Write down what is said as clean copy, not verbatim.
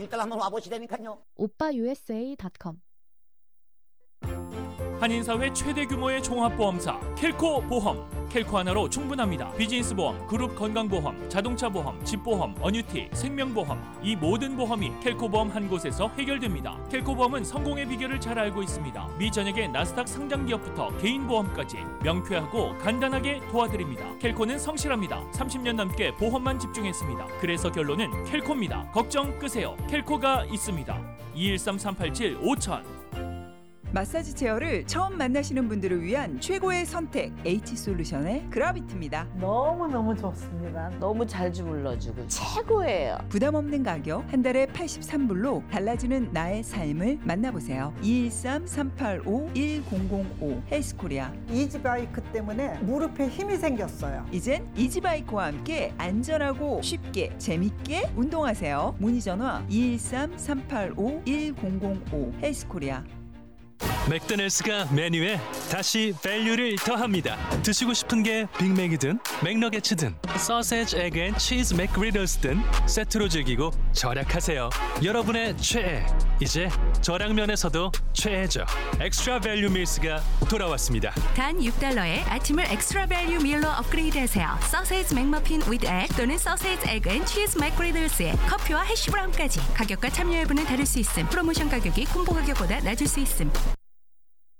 일단 한번 와보시라니까요. 오빠usa.com. 한인사회 최대 규모의 종합보험사 켈코 보험. 켈코 하나로 충분합니다. 비즈니스 보험, 그룹 건강보험, 자동차 보험, 집보험, 어뉴티, 생명보험, 이 모든 보험이 켈코 보험 한 곳에서 해결됩니다. 켈코 보험은 성공의 비결을 잘 알고 있습니다. 미 전역의 나스닥 상장 기업부터 개인 보험까지 명쾌하고 간단하게 도와드립니다. 켈코는 성실합니다. 30년 넘게 보험만 집중했습니다. 그래서 결론은 켈코입니다. 걱정 끄세요. 켈코가 있습니다. 213-387-5000. 마사지 체어를 처음 만나시는 분들을 위한 최고의 선택 H솔루션의 그라비티입니다. 너무너무 좋습니다. 너무 잘 주물러주고 최고예요. 부담 없는 가격 한 달에 83불로 달라지는 나의 삶을 만나보세요. 213-385-1005 헬스코리아. 이지바이크 때문에 무릎에 힘이 생겼어요. 이젠 이지바이크와 함께 안전하고 쉽게 재밌게 운동하세요. 문의 전화 213-385-1005 헬스코리아. 맥도날드가 메뉴에 다시 밸류를 더합니다. 드시고 싶은 게 빅맥이든 맥너게츠든 소세지, 에그 앤 치즈 맥그리들스든 세트로 즐기고 절약하세요. 여러분의 최애, 이제 저량면에서도 최애죠. 엑스트라 밸류 밀스가 돌아왔습니다. 단 6달러에 아침을 엑스트라 밸류 밀로 업그레이드하세요. 소세지 맥머핀 with egg 또는 소세지, 에그 앤 치즈 맥그리들스에 커피와 해시브라운까지. 가격과 참여 여부는 다를 수 있음. 프로모션 가격이 콤보 가격보다 낮을 수 있음.